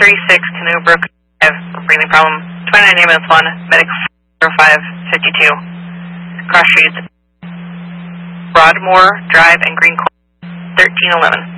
36 Canoe Brook Drive, breathing problem. 29 ambulance 1, medic 0552. Cross streets, Broadmoor Drive and Green Court, 1311.